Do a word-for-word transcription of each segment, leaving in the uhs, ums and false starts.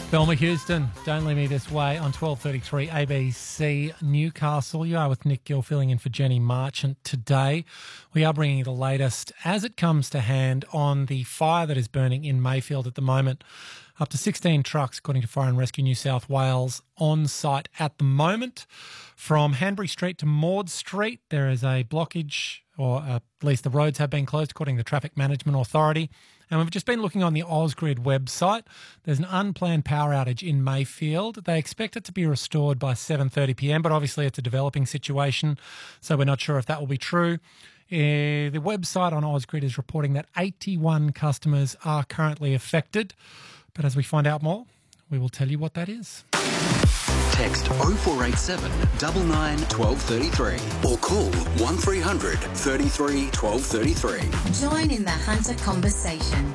Thelma Houston, Don't Leave Me This Way on twelve thirty-three A B C Newcastle. You are with Nick Gill filling in for Jenny Marchant today. We are bringing you the latest as it comes to hand on the fire that is burning in Mayfield at the moment. Up to sixteen trucks, according to Fire and Rescue New South Wales, on site at the moment. From Hanbury Street to Maud Street, there is a blockage, or at least the roads have been closed, according to the Traffic Management Authority. And we've just been looking on the Ausgrid website. There's an unplanned power outage in Mayfield. They expect it to be restored by seven thirty p m, but obviously it's a developing situation, so we're not sure if that will be true. Uh, the website on Ausgrid is reporting that eighty-one customers are currently affected. But as we find out more, we will tell you what that is. Text oh four eight seven, nine nine, one two three three or call one three hundred, thirty-three, twelve thirty-three. Join in the Hunter conversation.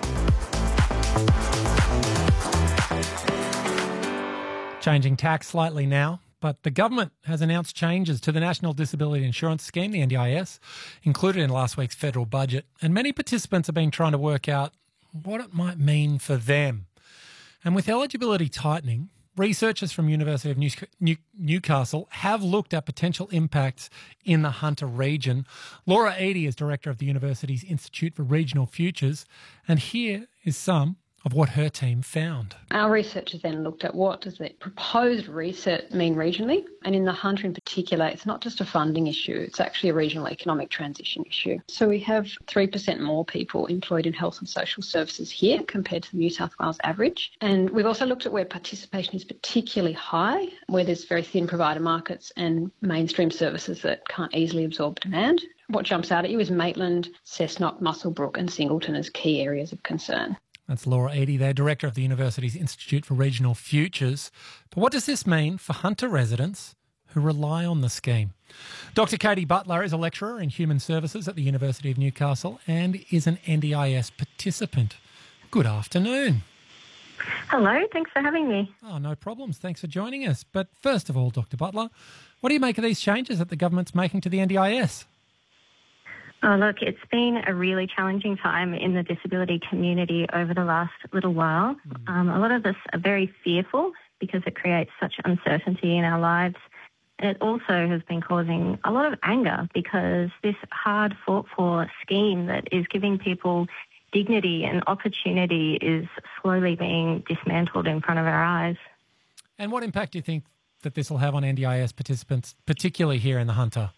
Changing tack slightly now, but the government has announced changes to the National Disability Insurance Scheme, the N D I S, included in last week's federal budget, and many participants have been trying to work out what it might mean for them. And with eligibility tightening, researchers from University of New- New- Newcastle have looked at potential impacts in the Hunter region. Laura Eadie is director of the university's Institute for Regional Futures, and here is some of what her team found. Our researchers then looked at what does the proposed reset mean regionally, and in the Hunter in particular, it's not just a funding issue, it's actually a regional economic transition issue. So we have three percent more people employed in health and social services here compared to the New South Wales average. And we've also looked at where participation is particularly high, where there's very thin provider markets and mainstream services that can't easily absorb demand. What jumps out at you is Maitland, Cessnock, Muswellbrook and Singleton as key areas of concern. That's Laura Eadie there, director of the university's Institute for Regional Futures. But what does this mean for Hunter residents who rely on the scheme? Doctor Katie Butler is a lecturer in human services at the University of Newcastle and is an N D I S participant. Good afternoon. Hello, thanks for having me. Oh, no problems. Thanks for joining us. But first of all, Doctor Butler, what do you make of these changes that the government's making to the N D I S? Oh, look, it's been a really challenging time in the disability community over the last little while. Mm. Um, a lot of us are very fearful because it creates such uncertainty in our lives. And it also has been causing a lot of anger because this hard fought for scheme that is giving people dignity and opportunity is slowly being dismantled in front of our eyes. And what impact do you think that this will have on N D I S participants, particularly here in the Hunter?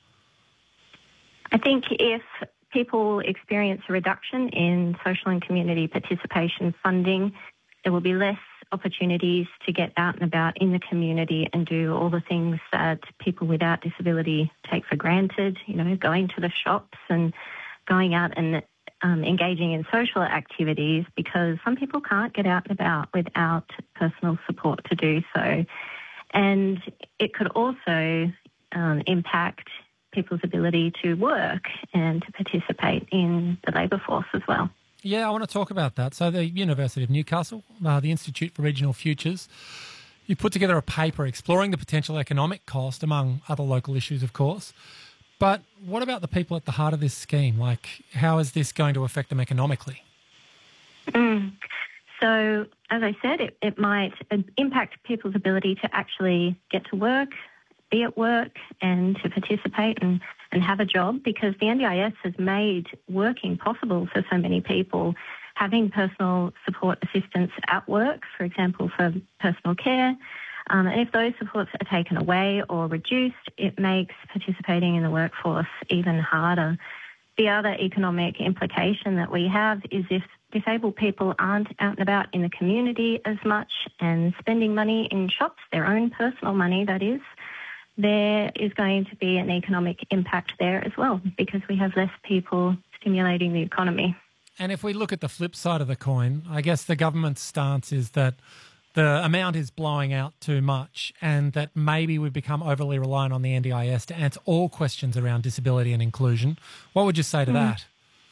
I think if people experience a reduction in social and community participation funding, there will be less opportunities to get out and about in the community and do all the things that people without disability take for granted, you know, going to the shops and going out and um, engaging in social activities, because some people can't get out and about without personal support to do so. And it could also um, impact people's ability to work and to participate in the labour force as well. Yeah, I want to talk about that. So the University of Newcastle, uh, the Institute for Regional Futures, you put together a paper exploring the potential economic cost, among other local issues, of course. But what about the people at the heart of this scheme? Like, how is this going to affect them economically? Mm. So, as I said, it, it might impact people's ability to actually get to work, be at work and to participate and, and have a job, because the N D I S has made working possible for so many people. Having personal support assistance at work, for example, for personal care, um, and if those supports are taken away or reduced, it makes participating in the workforce even harder. The other economic implication that we have is if disabled people aren't out and about in the community as much and spending money in shops, their own personal money that is, there is going to be an economic impact there as well, because we have less people stimulating the economy. And if we look at the flip side of the coin, I guess the government's stance is that the amount is blowing out too much and that maybe we've become overly reliant on the N D I S to answer all questions around disability and inclusion. What would you say to mm. that?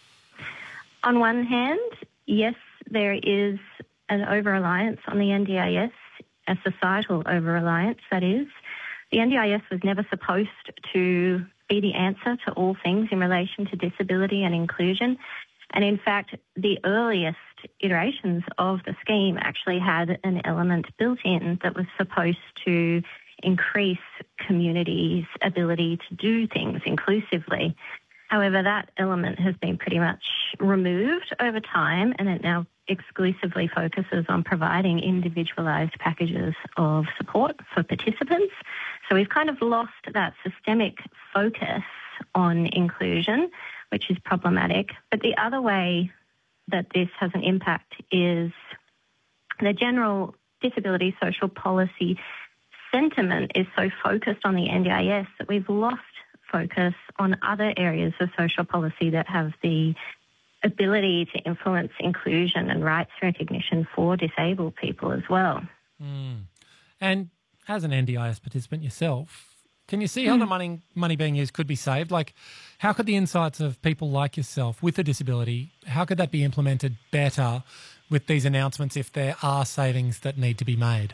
On one hand, yes, there is an over-reliance on the N D I S, a societal over-reliance, that is. The N D I S was never supposed to be the answer to all things in relation to disability and inclusion. And in fact, the earliest iterations of the scheme actually had an element built in that was supposed to increase communities' ability to do things inclusively. However, that element has been pretty much removed over time, and it now exclusively focuses on providing individualised packages of support for participants. So we've kind of lost that systemic focus on inclusion, which is problematic. But the other way that this has an impact is the general disability social policy sentiment is so focused on the N D I S that we've lost focus on other areas of social policy that have the ability to influence inclusion and rights recognition for disabled people as well. Mm. And as an N D I S participant yourself, can you see how mm. the money money being used could be saved? Like, how could the insights of people like yourself with a disability, how could that be implemented better with these announcements if there are savings that need to be made?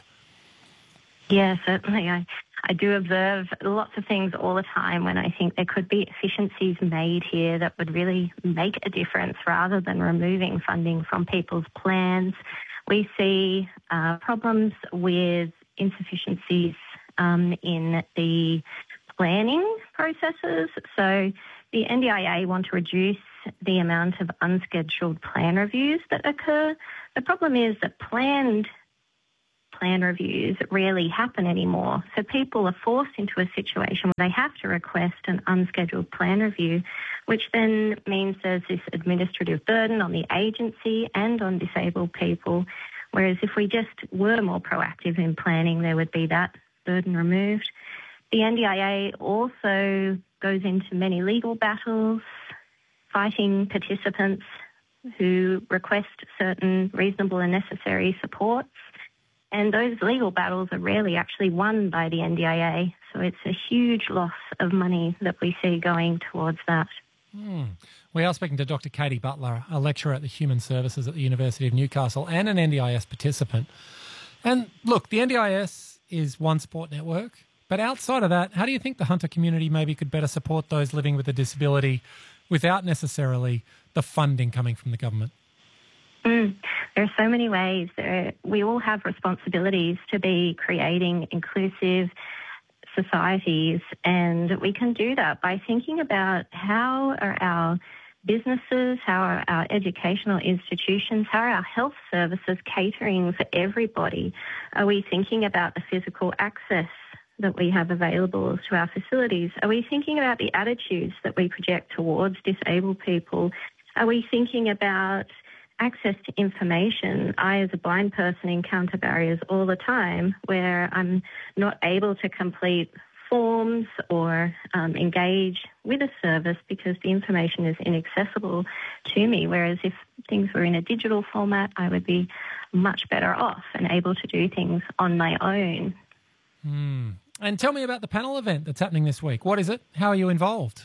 Yeah, certainly. I, I do observe lots of things all the time when I think there could be efficiencies made here that would really make a difference rather than removing funding from people's plans. We see uh, problems with insufficiencies um, in the planning processes. So the N D I A want to reduce the amount of unscheduled plan reviews that occur. The problem is that planned plan reviews rarely happen anymore. So people are forced into a situation where they have to request an unscheduled plan review, which then means there's this administrative burden on the agency and on disabled people. Whereas if we just were more proactive in planning, there would be that burden removed. The N D I A also goes into many legal battles, fighting participants who request certain reasonable and necessary supports. And those legal battles are rarely actually won by the N D I A. So it's a huge loss of money that we see going towards that. Hmm. We are speaking to Doctor Katie Butler, a lecturer at the Human Services at the University of Newcastle and an N D I S participant. And look, the N D I S is one support network, but outside of that, how do you think the hunter community maybe could better support those living with a disability without necessarily the funding coming from the government? Mm, there are so many ways. There, we all have responsibilities to be creating inclusive societies, and we can do that by thinking about how are our businesses, how are our educational institutions, how are our health services catering for everybody? Are we thinking about the physical access that we have available to our facilities? Are we thinking about the attitudes that we project towards disabled people? Are we thinking about access to information? I, as a blind person, encounter barriers all the time where I'm not able to complete forms or um, engage with a service because the information is inaccessible to me, whereas if things were in a digital format, I would be much better off and able to do things on my own. Mm. And tell me about the panel event that's happening this week. What is it? How are you involved?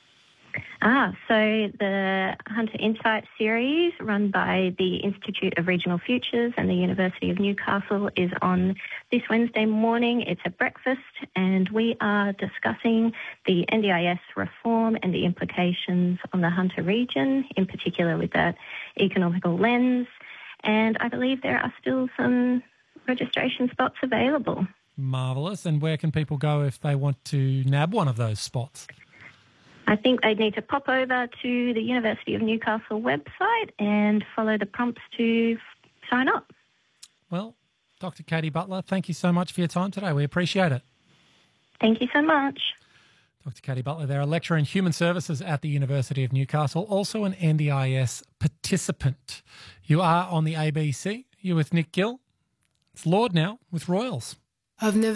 Ah, so the Hunter Insight series run by the Institute of Regional Futures and the University of Newcastle is on this Wednesday morning. It's a breakfast and we are discussing the N D I S reform and the implications on the Hunter region, in particular with that economical lens. And I believe there are still some registration spots available. Marvellous. And where can people go if they want to nab one of those spots? I think they'd need to pop over to the University of Newcastle website and follow the prompts to sign up. Well, Doctor Katie Butler, thank you so much for your time today. We appreciate it. Thank you so much. Doctor Katie Butler there, a lecturer in Human Services at the University of Newcastle, also an N D I S participant. You are on the A B C. You're with Nick Gill. It's Lord now with Royals. I've never